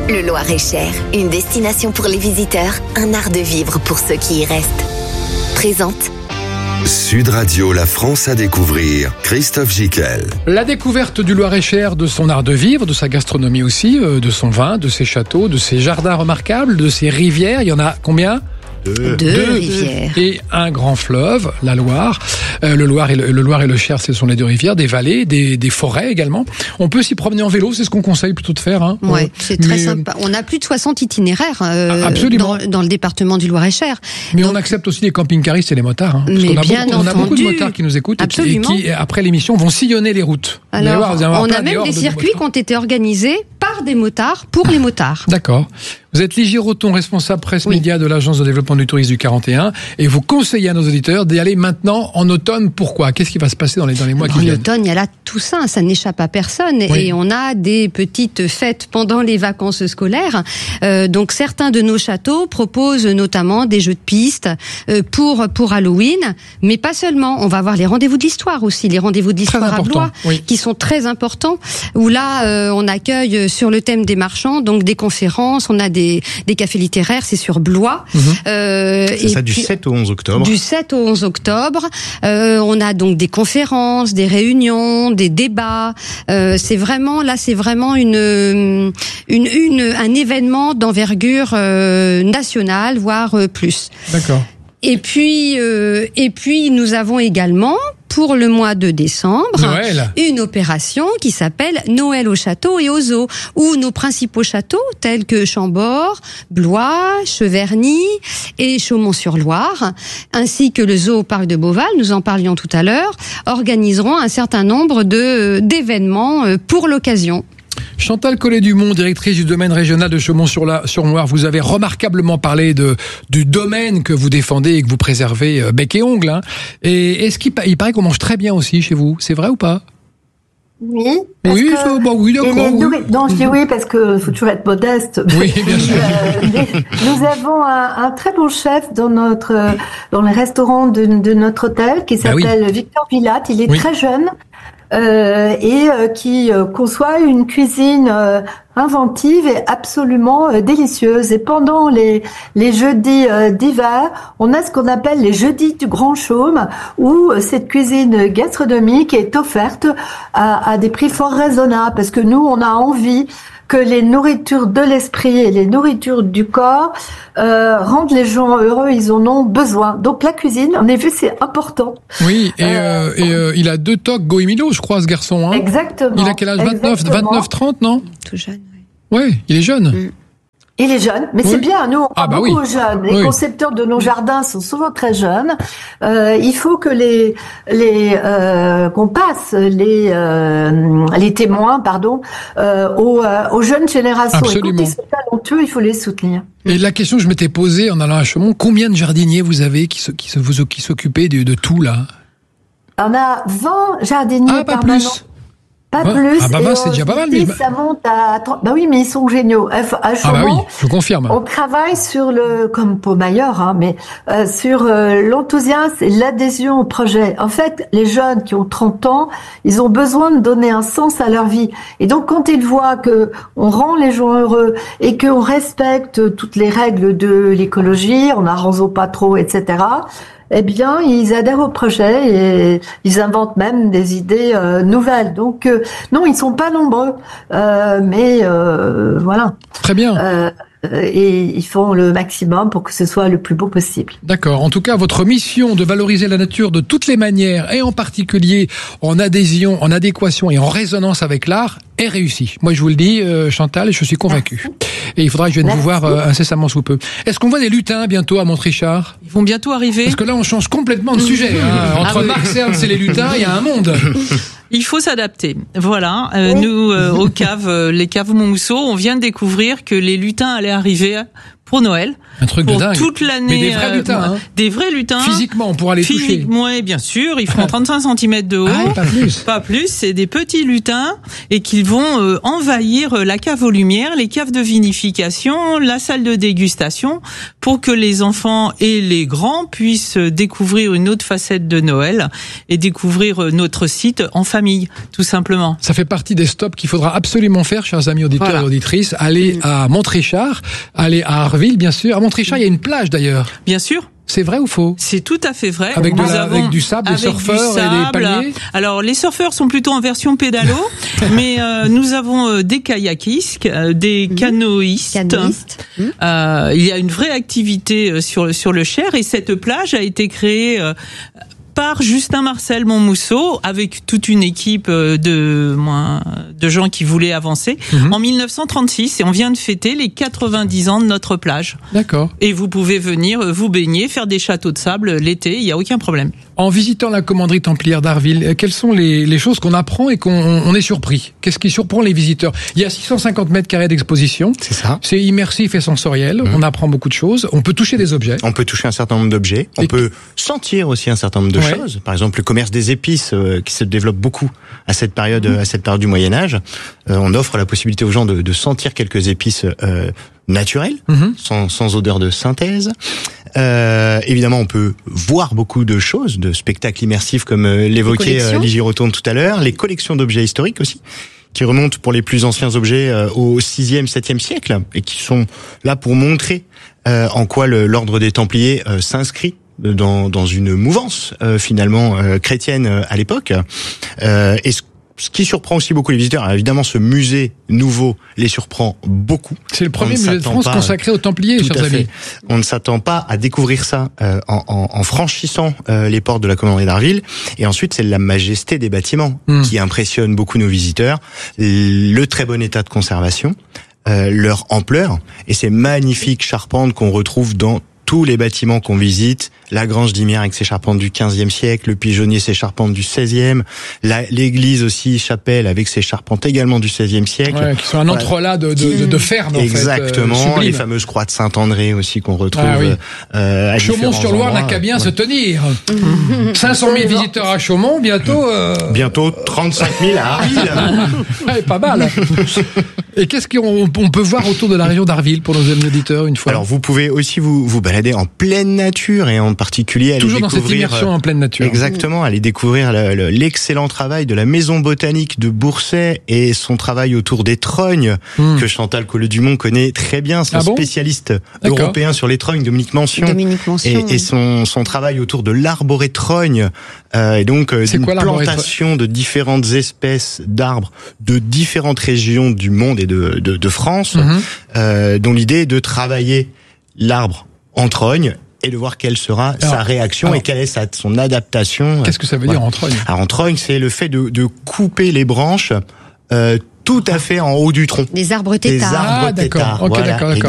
Le Loir-et-Cher, une destination pour les visiteurs, un art de vivre pour ceux qui y restent. Présente Sud Radio, la France à découvrir. Christophe Gicquel. La découverte du Loir-et-Cher, de son art de vivre, de sa gastronomie aussi, de son vin, de ses châteaux, de ses jardins remarquables, de ses rivières. Il y en a combien ? Deux rivières. Et un grand fleuve, la Loire. Le Loir et le Cher, ce sont les deux rivières, des vallées, des forêts également. On peut s'y promener en vélo, c'est ce qu'on conseille plutôt de faire. Hein. Ouais, c'est très sympa. On a plus de 60 itinéraires dans le département du Loir-et-Cher. Mais donc, on accepte aussi les camping-caristes et les motards. Hein, on a beaucoup de motards qui nous écoutent et qui, après l'émission, vont sillonner les routes. Alors, on a même des circuits qui ont été organisés par des motards pour les motards. D'accord. Vous êtes Ligie Roton, responsable presse média de l'Agence de développement du tourisme du 41, et vous conseillez à nos auditeurs d'y aller maintenant en automne. Pourquoi ? Qu'est-ce qui va se passer dans les mois qui viennent ? En automne, il y a la Toussaint, ça n'échappe à personne, et on a des petites fêtes pendant les vacances scolaires. Donc certains de nos châteaux proposent notamment des jeux de piste pour Halloween, mais pas seulement. On va avoir les rendez-vous de l'histoire aussi, les rendez-vous de l'histoire à Blois, qui sont très importants. Où là, on accueille sur le thème des marchands, donc des conférences, on a des cafés littéraires, c'est sur Blois. C'est ça, du 7 au 11 octobre. Du 7 au 11 octobre. On a donc des conférences, des réunions, des débats. C'est vraiment un événement d'envergure nationale, voire plus. D'accord. Et puis nous avons également, pour le mois de décembre, une opération qui s'appelle Noël au château et au zoo, où nos principaux châteaux, tels que Chambord, Blois, Cheverny et Chaumont-sur-Loire, ainsi que le zoo au parc de Beauval, nous en parlions tout à l'heure, organiseront un certain nombre d'événements pour l'occasion. Chantal Collet-Dumont, directrice du domaine régional de Chaumont-sur-Loire, vous avez remarquablement parlé du domaine que vous défendez et que vous préservez bec et ongle. Hein. Et il paraît qu'on mange très bien aussi chez vous, c'est vrai ou pas ? Oui. Oui, d'accord. Non, je dis oui parce que faut toujours être modeste. Oui, bien sûr. Nous avons un très bon chef dans le restaurant de notre hôtel qui s'appelle Victor Villatte. Il est très jeune. Qui conçoit une cuisine inventive et absolument délicieuse. Et pendant les jeudis d'hiver, on a ce qu'on appelle les jeudis du Grand Chaume, où cette cuisine gastronomique est offerte à des prix fort raisonnables, parce que nous, on a envie que les nourritures de l'esprit et les nourritures du corps rendent les gens heureux, ils en ont besoin. Donc la cuisine, en effet, c'est important. Oui, il a 2 toques Goemilo, je crois, ce garçon. Hein. Exactement. Il a quel âge ? 29, 30, non ? Tout jeune, oui, il est jeune. Il est jeune, mais c'est bien. Nous, on parle beaucoup aux jeunes. Les concepteurs de nos jardins sont souvent très jeunes. Il faut que qu'on passe les témoins, aux jeunes générations. Absolument. Et quand ils sont talentueux, il faut les soutenir. Et la question que je m'étais posée en allant à Chaumont, combien de jardiniers vous avez qui s'occupaient de tout là ? On a 20 jardiniers permanents. Plus. Pas plus. Ah bah c'est déjà pas mal. Mais ça monte à 30. Bah oui, mais ils sont géniaux. À Chaumont, je confirme. On travaille sur comme pour Maillard, mais sur l'enthousiasme et l'adhésion au projet. En fait, les jeunes qui ont 30 ans, ils ont besoin de donner un sens à leur vie. Et donc, quand ils voient que on rend les gens heureux et qu'on respecte toutes les règles de l'écologie, on n'arrose pas trop, etc., eh bien, ils adhèrent au projet et ils inventent même des idées nouvelles. Donc, non, ils sont pas nombreux, mais voilà. Très bien. Et ils font le maximum pour que ce soit le plus beau possible. D'accord. En tout cas, votre mission de valoriser la nature de toutes les manières, et en particulier en adhésion, en adéquation et en résonance avec l'art, est réussie. Moi, je vous le dis, Chantal, je suis convaincu. Et il faudra que je vienne vous voir incessamment sous peu. Est-ce qu'on voit des lutins bientôt à Montrichard ? Ils vont bientôt arriver. Parce que là, on change complètement de sujet. Hein. Entre Marx, Ernst et les lutins, il y a un monde. Il faut s'adapter. Voilà. Nous, aux caves, les caves Montmousseau, on vient de découvrir que les lutins allaient arriver pour Noël. Un truc pour de dingue. toute l'année. Mais des vrais lutins, hein. Des vrais lutins. Physiquement, on pourra les toucher. Oui, bien sûr. Ils feront 35 cm de haut. Ah, pas plus. Pas plus. C'est des petits lutins et qu'ils vont envahir la cave aux lumières, les caves de vinification, la salle de dégustation pour que les enfants et les grands puissent découvrir une autre facette de Noël et découvrir notre site en famille, tout simplement. Ça fait partie des stops qu'il faudra absolument faire, chers amis auditeurs et auditrices. Aller à Montrichard, aller à Arville, bien sûr. À Montrichard, il y a une plage d'ailleurs. Bien sûr. C'est vrai ou faux? C'est tout à fait vrai. Avec du sable, des surfeurs et des palmiers. Alors, les surfeurs sont plutôt en version pédalo, mais nous avons des kayakistes, des canoïstes. Il y a une vraie activité sur le Cher et cette plage a été créée par Justin Marcel Montmousseau avec toute une équipe de gens qui voulaient avancer en 1936 et on vient de fêter les 90 ans de notre plage. D'accord. Et vous pouvez venir vous baigner, faire des châteaux de sable l'été, il n'y a aucun problème. En visitant la commanderie templière d'Arville, quelles sont les choses qu'on apprend et qu'on est surpris? Qu'est-ce qui surprend les visiteurs? Il y a 650 mètres carrés d'exposition. C'est ça. C'est immersif et sensoriel. On apprend beaucoup de choses. On peut toucher des objets. On peut toucher un certain nombre d'objets. On peut sentir aussi un certain nombre de choses. Par exemple, le commerce des épices qui se développe beaucoup à cette période du Moyen-Âge. On offre la possibilité aux gens de sentir quelques épices naturelles, sans odeur de synthèse. Évidemment, on peut voir beaucoup de choses, de spectacles immersifs comme l'évoquait Ligie Rotonde tout à l'heure, les collections d'objets historiques aussi, qui remontent pour les plus anciens objets au 6e, 7e siècle, et qui sont là pour montrer en quoi l'ordre des Templiers s'inscrit dans une mouvance finalement chrétienne à l'époque. Et ce qui surprend aussi beaucoup les visiteurs, alors évidemment ce musée nouveau les surprend beaucoup. C'est le premier musée de France consacré aux Templiers, chers amis. On ne s'attend pas à découvrir ça en franchissant les portes de la commanderie d'Arville. Et ensuite, c'est la majesté des bâtiments qui impressionne beaucoup nos visiteurs, le très bon état de conservation, leur ampleur et ces magnifiques charpentes qu'on retrouve dans tous les bâtiments qu'on visite, la Grange d'Imières avec ses charpentes du 15e siècle, le Pigeonnier ses charpentes du 16e, l'église aussi, chapelle avec ses charpentes également du 16e siècle. Ouais, qui sont un entrelac de ferme, en fait. Exactement, les fameuses croix de Saint-André aussi qu'on retrouve à Chaumont-sur-Loire n'a qu'à bien se tenir. 500 000 visiteurs à Chaumont, bientôt... Bientôt 35 000 à Arville. Pas mal. Et qu'est-ce qu'on peut voir autour de la région d'Arville pour nos auditeurs une fois? Alors vous pouvez aussi vous balader en pleine nature et en particulier aller toujours découvrir... dans cette immersion en pleine nature. Exactement, aller découvrir l'excellent travail de la maison botanique de Boursay et son travail autour des trognes que Chantal Colleux-Dumont connaît très bien, son spécialiste européen sur les trognes, Dominique Mention. Et son travail autour de l'arboré trogne et donc d'une plantation de différentes espèces d'arbres de différentes régions du monde et de France, dont l'idée est de travailler l'arbre en trogne et de voir quelle sera sa réaction et quelle est son adaptation. Qu'est-ce que ça veut dire en trogne? Alors en trogne, c'est le fait de couper les branches tout à fait en haut du tronc. Des arbres têtards. D'accord.